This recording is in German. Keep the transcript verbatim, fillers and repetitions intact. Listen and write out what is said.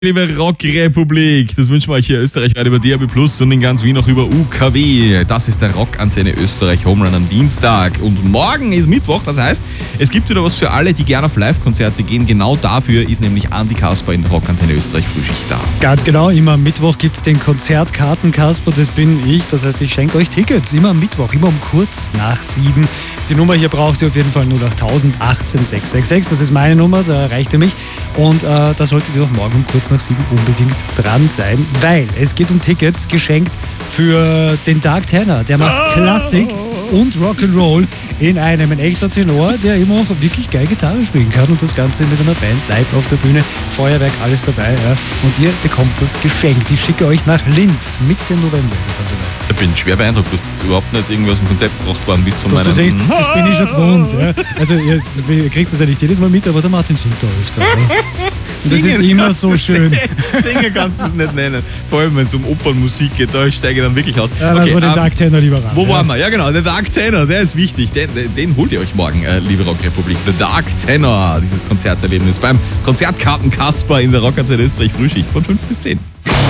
Liebe Rockrepublik, das wünschen wir euch hier Österreich über D A B Plus und in ganz Wien auch über U K W. Das ist der Rockantenne Österreich Home Run am Dienstag. Und morgen ist Mittwoch, das heißt, es gibt wieder was für alle, die gerne auf Live-Konzerte gehen. Genau dafür ist nämlich Andi Kasper in der Rockantenne Österreich Frühschicht da. Ganz genau, immer am Mittwoch gibt es den Konzertkarten Kasper, das bin ich. Das heißt, ich schenke euch Tickets, immer am Mittwoch, immer um kurz nach sieben. Die Nummer hier braucht ihr auf jeden Fall null acht null null achtzehn sechs sechs sechs. Das ist meine Nummer, da erreicht ihr mich. Und äh, da solltet ihr auch morgen um kurz nach sieben unbedingt dran sein, weil es geht um Tickets, geschenkt für den Dark Tenor. Der macht Klassik und Rock'n'Roll in einem. Ein echter Tenor, der immer auch wirklich geil Gitarre spielen kann und das Ganze mit einer Band live auf der Bühne. Feuerwerk, alles dabei. Ja. Und ihr bekommt das geschenkt. Ich schicke euch nach Linz. Mitte November ist es dann soweit. Ich bin schwer beeindruckt, du bist überhaupt nicht irgendwie aus dem Konzept gebracht worden bist von Dass meinem... du siehst, das bin ich schon gewohnt. Ja. Also ihr, ihr kriegt das ja nicht jedes Mal mit, aber der Martin singt da öfter. Ja. Und das ist immer so schön. Singen kannst du es nicht nennen. Vor allem, wenn es um Opernmusik geht, da steige ich dann wirklich aus. Ja, okay, wir den um, Dark Tenor lieber ran. Wo ja. waren wir? Ja genau, der Dark Tenor, der ist wichtig. Den, den holt ihr euch morgen, äh, liebe Rockrepublik. Der Dark Tenor, dieses Konzerterlebnis beim Konzertkarten Kasper in der Rockantenne Österreich Frühschicht von fünf bis zehn.